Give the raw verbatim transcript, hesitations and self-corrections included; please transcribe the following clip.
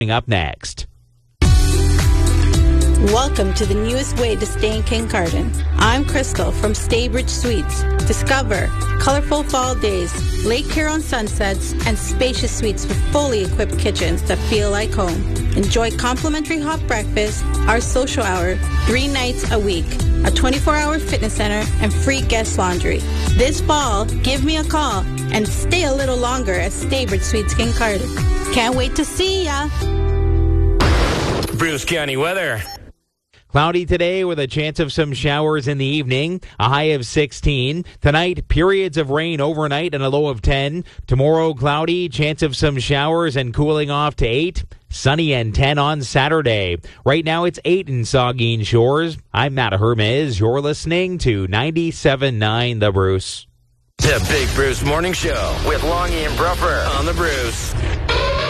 Up next. Welcome to the newest way to stay in Kincardine. I'm Crystal from Staybridge Suites. Discover colorful fall days, Lake Huron sunsets, and spacious suites with fully equipped kitchens that feel like home. Enjoy complimentary hot breakfast, our social hour, three nights a week, a twenty-four hour fitness center, and free guest laundry. This fall, give me a call and stay a little longer at Staybridge Suites Kincardine. Can't wait to see ya! Bruce County weather. Cloudy today with a chance of some showers in the evening, a high of sixteen. Tonight, periods of rain overnight and a low of ten. Tomorrow, cloudy, chance of some showers and cooling off to eight. Sunny and ten on Saturday. Right now, it's eight in Saugeen Shores. I'm Matt Hermes. You're listening to ninety-seven point nine The Bruce. The Big Bruce Morning Show with Longy and Bruffer on The Bruce.